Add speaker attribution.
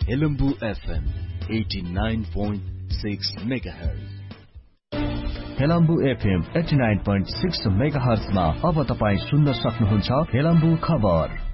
Speaker 1: Helambu FM 89.6 megahertz.
Speaker 2: Helambu FM 89.6 मेगाहर्जमा अब तपाई सुन्न सक्नुहुन्छ हेलम्बु खबर।